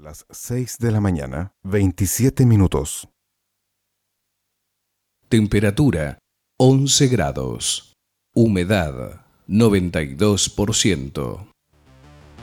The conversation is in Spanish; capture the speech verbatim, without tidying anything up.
Las seis de la mañana, veintisiete minutos. Temperatura once grados. Humedad noventa y dos por ciento.